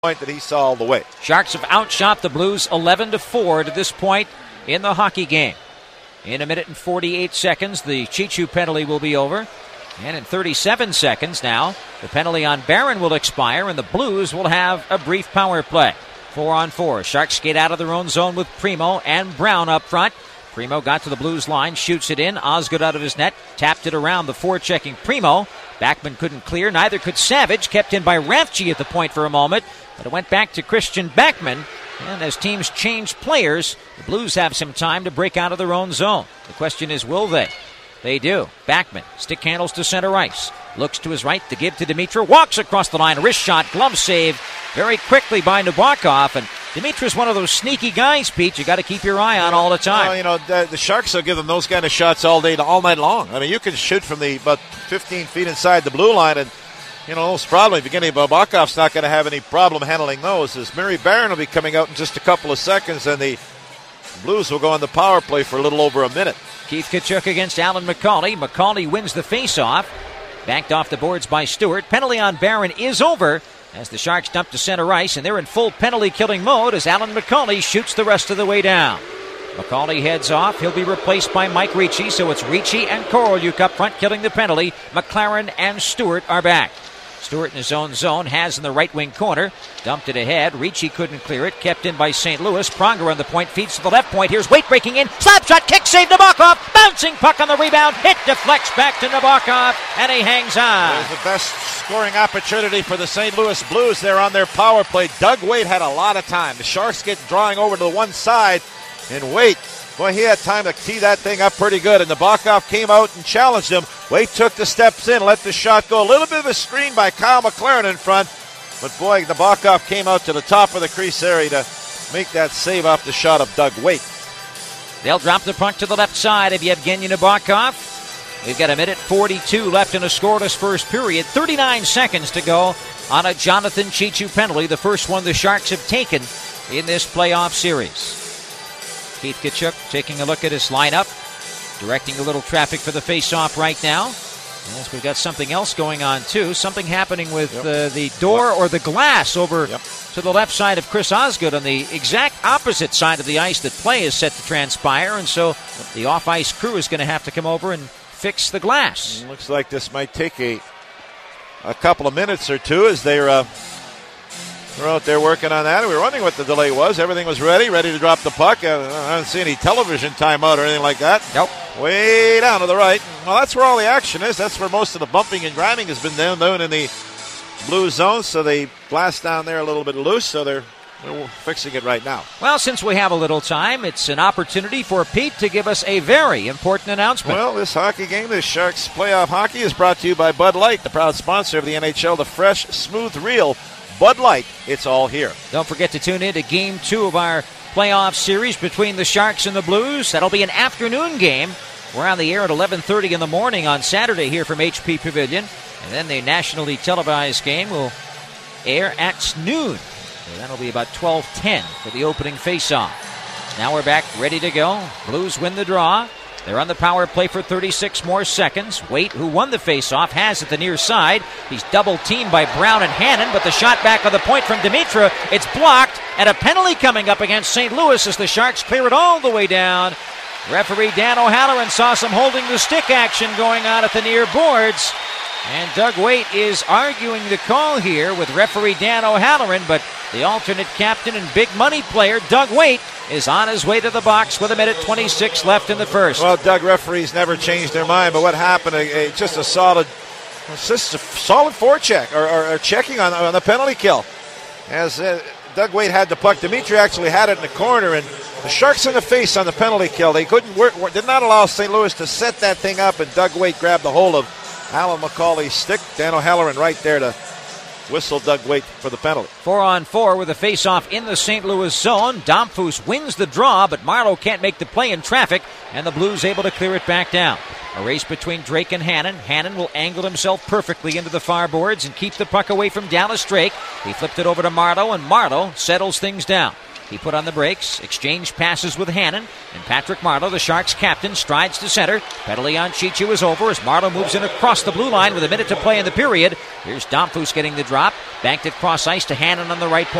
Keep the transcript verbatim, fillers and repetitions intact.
point that he saw all the way. Sharks have outshot the Blues eleven to four to this point in the hockey game. In a minute and forty-eight seconds, the Chichu penalty will be over. And in thirty-seven seconds now, the penalty on Barron will expire, and the Blues will have a brief power play. Four on four. Sharks skate out of their own zone with Primo and Brown up front. Primo got to the Blues line, shoots it in. Osgood out of his net, tapped it around the forechecking Primo. Backman couldn't clear, neither could Savage. Kept in by Rafchi at the point for a moment, but it went back to Christian Backman. And as teams change players, the Blues have some time to break out of their own zone. The question is, will they? They do. Backman, stick handles to center ice. Looks to his right to give to Dimitra. Walks across the line. Wrist shot, glove save very quickly by Nabokov. And Dimitra's one of those sneaky guys, Pete, you got to keep your eye on all the time. Well, you know, the, the Sharks will give them those kind of shots all day, all night long. I mean, you can shoot from the about fifteen feet inside the blue line, and, you know, most probably beginning Nabokov's not going to have any problem handling those, as Mary Barron will be coming out in just a couple of seconds, and the Blues will go on the power play for a little over a minute. Keith Tkachuk against Alan McCauley. McCauley wins the faceoff. Backed off the boards by Stewart. Penalty on Barron is over as the Sharks dump to center ice, and they're in full penalty-killing mode as Alan McCauley shoots the rest of the way down. McCauley heads off. He'll be replaced by Mike Ricci, so it's Ricci and Korolyuk up front killing the penalty. McLaren and Stewart are back. Stewart in his own zone, has in the right wing corner. Dumped it ahead. Ricci couldn't clear it. Kept in by Saint Louis. Pronger on the point. Feeds to the left point. Here's Waite breaking in. Slap shot. Kick save. Nabokov. Bouncing puck on the rebound. Hit deflects back to Nabokov. And he hangs on. There's the best scoring opportunity for the Saint Louis Blues there on their power play. Doug Waite had a lot of time. The Sharks get drawing over to the one side. And Waite, boy, he had time to tee that thing up pretty good. And Nabokov came out and challenged him. Waite took the steps in, let the shot go. A little bit of a screen by Kyle McLaren in front. But boy, Nabokov came out to the top of the crease area to make that save off the shot of Doug Waite. They'll drop the puck to the left side of Yevgeny Nabokov. We've got a minute forty-two left in a scoreless first period. thirty-nine seconds to go on a Jonathan Chichu penalty, the first one the Sharks have taken in this playoff series. Keith Tkachuk taking a look at his lineup, directing a little traffic for the face-off right now. Yes, we've got something else going on, too. Something happening with yep. uh, the door or the glass over yep. to the left side of Chris Osgood on the exact opposite side of the ice that play is set to transpire. And so the off-ice crew is going to have to come over and fix the glass. It looks like this might take a, a couple of minutes or two as they're... Uh We're out there working on that. We were wondering what the delay was. Everything was ready, ready to drop the puck. I don't see any television timeout or anything like that. Nope. Way down to the right. Well, that's where all the action is. That's where most of the bumping and grinding has been down, down in the blue zone. So the glass down there a little bit loose, so they're, they're fixing it right now. Well, since we have a little time, it's an opportunity for Pete to give us a very important announcement. Well, this hockey game, this Sharks playoff hockey, is brought to you by Bud Light, the proud sponsor of the N H L, the fresh, smooth, real Bud Light. It's all here. Don't forget to tune in to Game two of our playoff series between the Sharks and the Blues. That'll be an afternoon game. We're on the air at eleven thirty in the morning on Saturday here from H P Pavilion. And then the nationally televised game will air at noon. So that'll be about twelve ten for the opening faceoff. Now we're back ready to go. Blues win the draw. They're on the power play for thirty-six more seconds. Waite, who won the faceoff, has at the near side. He's double-teamed by Brown and Hannon, but the shot back on the point from Dimitra, it's blocked, and a penalty coming up against Saint Louis as the Sharks clear it all the way down. Referee Dan O'Halloran saw some holding the stick action going on at the near boards, and Doug Waite is arguing the call here with referee Dan O'Halloran, but the alternate captain and big money player, Doug Waite, is on his way to the box with a minute twenty-six left in the first. Well, Doug, referees never change their mind, but what happened, uh, just a solid just a solid forecheck, or, or, or checking on, on the penalty kill. As uh, Doug Waite had the puck, Dimitri actually had it in the corner, and the Sharks in the face on the penalty kill. They couldn't work, did not allow Saint Louis to set that thing up, and Doug Waite grabbed the hold of Alan McCauley's stick. Dan O'Halloran right there to whistle Doug Waite for the penalty. Four on four with a face-off in the Saint Louis zone. Domfus wins the draw, but Marlowe can't make the play in traffic, and the Blues able to clear it back down. A race between Drake and Hannon. Hannon will angle himself perfectly into the far boards and keep the puck away from Dallas Drake. He flipped it over to Marlowe, and Marlowe settles things down. He put on the brakes, exchanged passes with Hannon, and Patrick Marleau, the Sharks captain, strides to center. Penalty on Chichu is over as Marleau moves in across the blue line with a minute to play in the period. Here's Domfus getting the drop, banked it cross ice to Hannon on the right point.